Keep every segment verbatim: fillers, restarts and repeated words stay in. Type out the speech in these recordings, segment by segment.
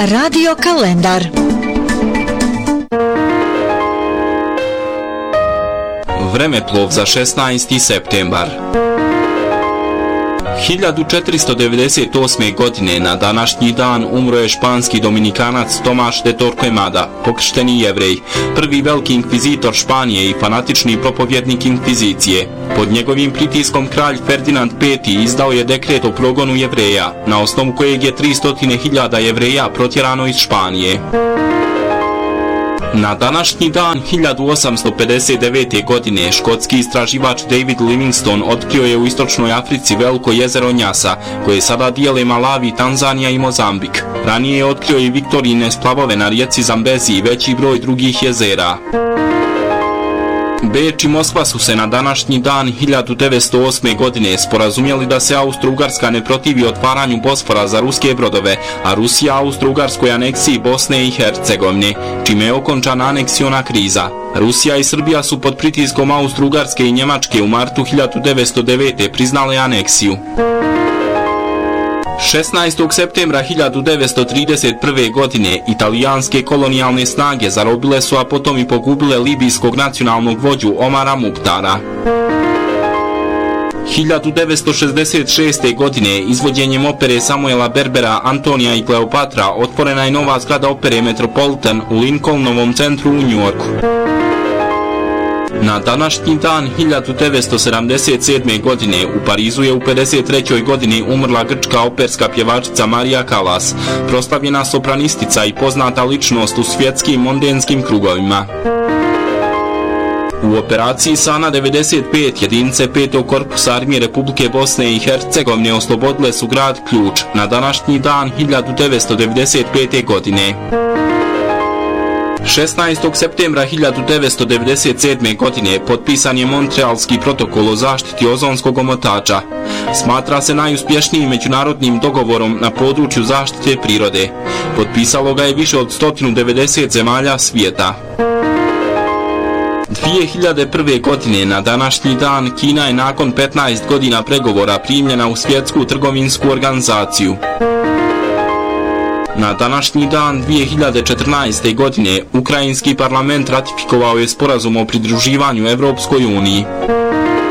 Radio kalendar. Vremeplov za šesnaesti septembar. hiljadu četiristo devedeset osme. godine na današnji dan umro je španski dominikanac Tomaš de Torquemada, pokršteni Jevrej, prvi veliki inkvizitor Španije i fanatični propovjednik inkvizicije. Pod njegovim pritiskom kralj Ferdinand peti izdao je dekret o progonu Jevreja, na osnovu kojeg je tristo hiljada Jevreja protjerano iz Španije. Na današnji dan hiljadu osamsto pedeset devete. godine škotski istraživač David Livingstone otkrio je u istočnoj Africi veliko jezero Njasa, koje sada dijele Malawi, Tanzanija i Mozambik. Ranije je otkrio i Viktorijine splavove na rijeci Zambezi i veći broj drugih jezera. Beč i Moskva su se na današnji dan hiljadu devetsto osme. godine sporazumjeli da se Austro-Ugarska ne protivi otvaranju Bosfora za ruske brodove, a Rusija Austro-Ugarskoj aneksiji Bosne i Hercegovine, čime je okončana aneksiona kriza. Rusija i Srbija su pod pritiskom Austro-Ugarske i Njemačke u martu hiljadu devetsto devete. priznale aneksiju. šesnaestog septembra hiljadu devetsto trideset prve. godine italijanske kolonijalne snage zarobile su, a potom i pogubile libijskog nacionalnog vođu Omara Muhtara. hiljadu devetsto šezdeset šeste. godine izvođenjem opere Samuela Berbera Antonija i Kleopatra otvorena je nova zgrada opere Metropolitan u Lincolnovom centru u Njujorku. Na današnji dan hiljadu devetsto sedamdeset sedme. godine u Parizu je u pedeset trećoj. godini umrla grčka operska pjevačica Marija Kalas, proslavljena sopranistica i poznata ličnost u svjetskim mondenskim krugovima. U operaciji Sana devedeset pet jedinice petog korpusa armije Republike Bosne i Hercegovine oslobodile su grad Ključ na današnji dan hiljadu devetsto devedeset pete. godine. šesnaestog septembra hiljadu devetsto devedeset sedme. godine potpisan je Montrealski protokol o zaštiti ozonskog omotača. Smatra se najuspješnijim međunarodnim dogovorom na području zaštite prirode. Potpisalo ga je više od sto devedeset zemalja svijeta. dvije hiljade prve. godine na današnji dan Kina je nakon petnaest godina pregovora primljena u Svjetsku trgovinsku organizaciju. Na današnji dan dvije hiljade četrnaeste. godine Ukrajinski parlament ratifikovao je sporazum o pridruživanju Evropskoj uniji.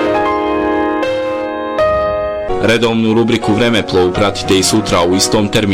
Redovnu rubriku Vremeplov pratite i sutra u istom terminu.